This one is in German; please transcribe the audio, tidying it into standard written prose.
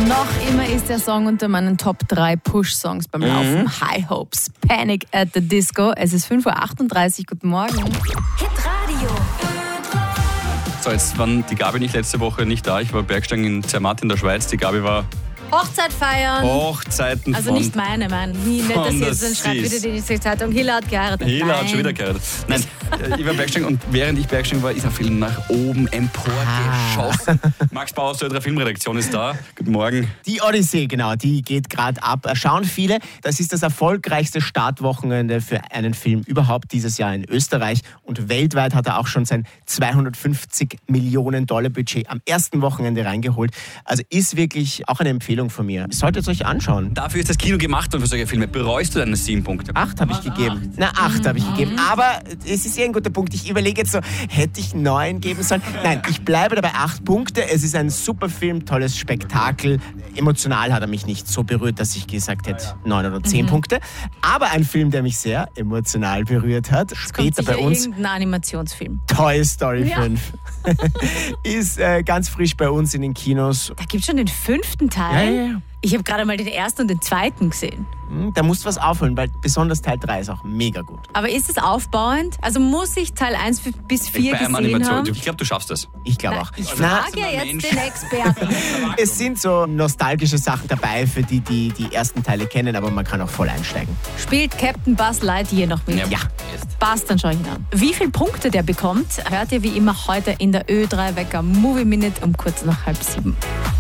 Noch immer ist der Song unter meinen Top 3 Push-Songs beim Laufen. High Hopes, Panic at the Disco. Es ist 5.38 Uhr. Guten Morgen. Hitradio. So, jetzt waren die Gabi nicht letzte Woche nicht da. Ich war Bergsteigen in Zermatt in der Schweiz. Die Gabi war Hochzeit feiern. Hochzeiten Also von... nicht meine. Nicht, dass von jetzt dann schreibt wieder die nächste Zeitung, Hilla hat geheiratet. Hila hat Nein. schon wieder geheiratet. Nein, ich war Bergsteigen und während ich Bergsteigen war, ist ein Film nach oben emporgeschossen. Max Bauer aus der Ö3 Filmredaktion ist da. Guten Morgen. Die Odyssee, genau, die geht gerade ab. Schauen viele, das ist das erfolgreichste Startwochenende für einen Film überhaupt dieses Jahr in Österreich. Und weltweit hat er auch schon sein $250 Millionen Budget am ersten Wochenende reingeholt. Also ist wirklich auch eine Empfehlung von mir. Solltet ihr euch anschauen. Dafür ist das Kino gemacht und für solche Filme. Bereust du deine 7 Punkte? 8 habe ich gegeben. 8 habe ich gegeben. Aber es ist ein guter Punkt. Ich überlege jetzt so, hätte ich 9 geben sollen? Nein, ich bleibe dabei 8 Punkte. Es ist ein super Film, tolles Spektakel. Emotional hat er mich nicht so berührt, dass ich gesagt hätte 9 oder 10 Punkte. Aber ein Film, der mich sehr emotional berührt hat, später bei uns, Irgendein Animationsfilm. Toy Story 5. Ist ganz frisch bei uns in den Kinos. Da gibt es schon den 5. Teil. Ja. Ich habe gerade mal den 1. und den 2. gesehen. Da musst du was aufholen, weil besonders Teil 3 ist auch mega gut. Aber ist es aufbauend? Also muss ich Teil 1 bis 4 Bei einem gesehen Animation. haben? Ich glaube, du schaffst das. Ich glaube auch. Ich Na, frage jetzt Mensch. den Experten. es sind so nostalgische Sachen dabei, für die ersten Teile kennen, aber man kann auch voll einsteigen. Spielt Captain Buzz Lightyear noch mit? Ja. Passt, dann schaue ich ihn an. Wie viele Punkte der bekommt, hört ihr wie immer heute in der Ö3 Wecker Movie Minute um kurz nach 6:30.